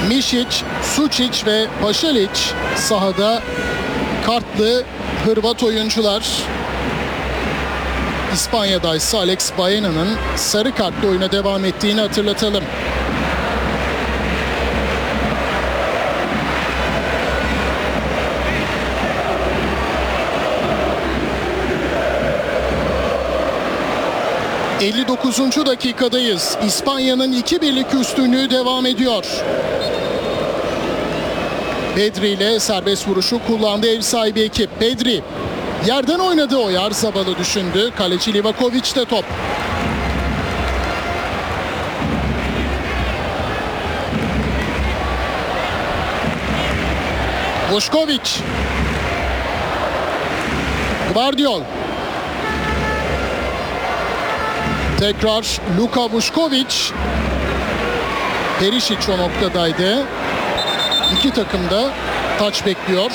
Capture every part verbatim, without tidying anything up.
Mišić, Sučić ve Pašalić sahada, kartlı Hırvat oyuncular. İspanya'da ise Alex Baena'nın sarı kartlı oyuna devam ettiğini hatırlatalım. elli dokuzuncu dakikadayız. İspanya'nın iki birlik üstünlüğü devam ediyor. Pedri ile serbest vuruşu kullandı ev sahibi ekip. Pedri yerden oynadı, Oyarzabal'ı düşündü. Kaleci Livakovic'te top. Vušković. Gvardiol. Tekrar Luka Vušković. Perišić o noktadaydı. İki takım da taç bekliyor.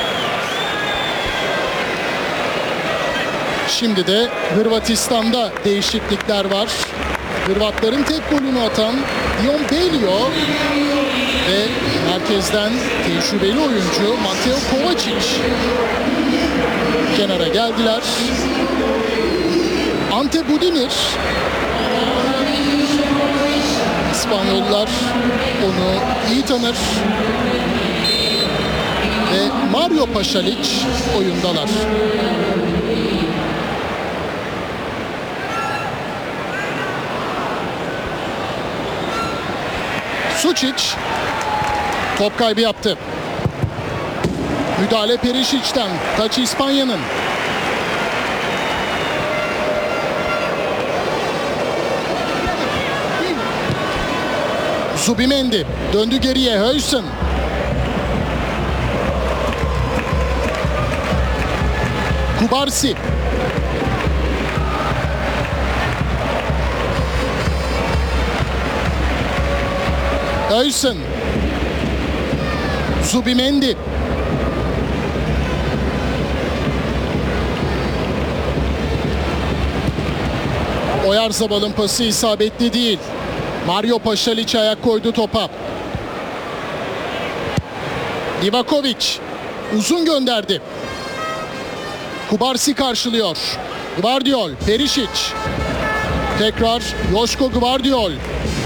Şimdi de Hırvatistan'da değişiklikler var. Hırvatların tek golünü atan Ion Pelio ve merkezden tecrübeli oyuncu Mateo Kovačić kenara geldiler. Ante Budimir, İspanyollar onu iyi tanır ve Mario Pašalić oyundalar. Sučić top kaybı yaptı. Müdahale Perišić'ten. Taç İspanya'nın. Zubimendi döndü geriye. Huijsen. Kubarsi. Huijsen. Zubimendi. Oyarzabal'ın pası isabetli değil. Mario Pašalić ayak koydu topa. Livaković uzun gönderdi. Kubarsi karşılıyor. Gvardiol, Perišić. Tekrar Joško Gvardiol.